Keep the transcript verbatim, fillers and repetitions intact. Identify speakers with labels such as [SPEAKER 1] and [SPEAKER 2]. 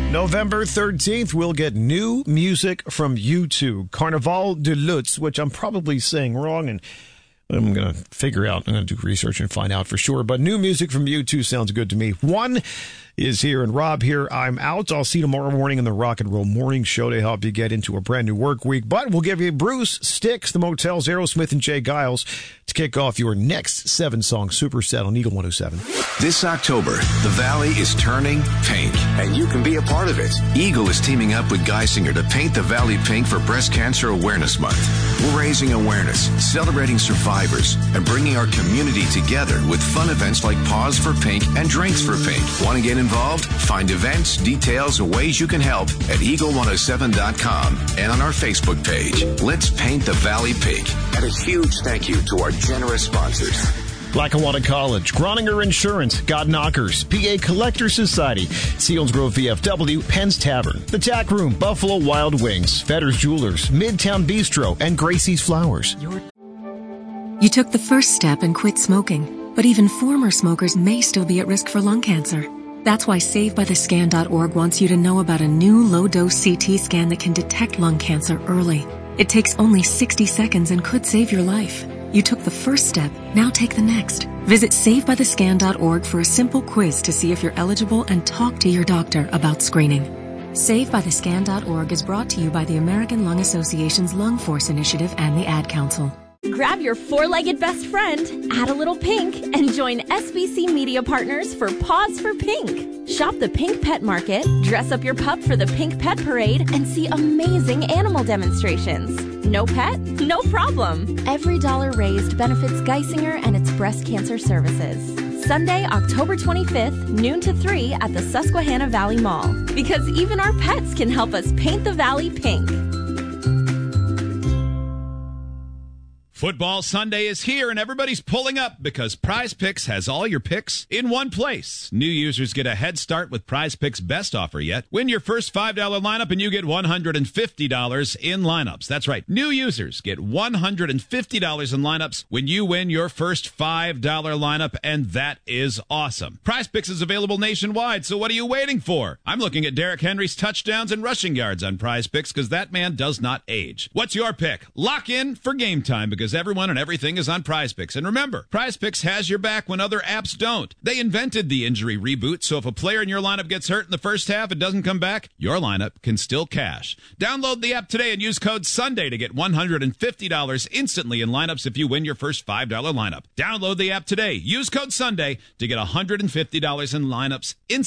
[SPEAKER 1] November thirteenth, we'll get new music from U two. Carnaval de Lutz, which I'm probably saying wrong, and I'm going to figure out. I'm going to do research and find out for sure. But new music from U two sounds good to me. One is here, and Rob here. I'm out. I'll see you tomorrow morning in the Rock and Roll Morning Show to help you get into a brand new work week. But we'll give you Bruce, Styx, The Motels, Aerosmith, and Jay Giles to kick off your next seven-song superset on Eagle one oh seven.
[SPEAKER 2] This October, the Valley is turning pink, and you can be a part of it. Eagle is teaming up with Geisinger to paint the Valley pink for Breast Cancer Awareness Month. We're raising awareness, celebrating survivors, and bringing our community together with fun events like Pause for Pink and Drinks for Pink. Want to get involved? Find events, details, and ways you can help at eagle one oh seven dot com and on our Facebook page. Let's paint the Valley pink. And a huge thank you to our generous sponsors.
[SPEAKER 1] Lackawanna College, Groninger Insurance, God Knockers, P A Collector Society, Seals Grove V F W, Penn's Tavern, The Tack Room, Buffalo Wild Wings, Fetter's Jewelers, Midtown Bistro, and Gracie's Flowers.
[SPEAKER 3] You took the first step and quit smoking, but even former smokers may still be at risk for lung cancer. That's why Save By The Scan dot org wants you to know about a new low-dose C T scan that can detect lung cancer early. It takes only sixty seconds and could save your life. You took the first step, now take the next. Visit Save By The Scan dot org for a simple quiz to see if you're eligible and talk to your doctor about screening. Save By The Scan dot org is brought to you by the American Lung Association's Lung Force Initiative and the Ad Council.
[SPEAKER 4] Grab your four-legged best friend, add a little pink, and join S B C Media Partners for Pause for Pink. Shop the Pink Pet Market, dress up your pup for the Pink Pet Parade, and see amazing animal demonstrations. No pet? No problem. Every dollar raised benefits Geisinger and its breast cancer services. Sunday, October twenty-fifth, noon to three at the Susquehanna Valley Mall. Because even our pets can help us paint the valley pink.
[SPEAKER 5] Football Sunday is here, and everybody's pulling up because Prize Picks has all your picks in one place. New users get a head start with Prize Picks' best offer yet. Win your first five dollar lineup, and you get one hundred fifty dollars in lineups. That's right. New users get one hundred fifty dollars in lineups when you win your first five dollar lineup, and that is awesome. Prize Picks is available nationwide, so what are you waiting for? I'm looking at Derrick Henry's touchdowns and rushing yards on Prize Picks because that man does not age. What's your pick? Lock in for game time because everyone and everything is on Prize Picks. And remember, Prize Picks has your back when other apps don't. They invented the injury reboot, so if a player in your lineup gets hurt in the first half and doesn't come back, your lineup can still cash. Download the app today and use code SUNDAY to get one hundred fifty dollars instantly in lineups if you win your first five dollar lineup. Download the app today. Use code SUNDAY to get one hundred fifty dollars in lineups instantly.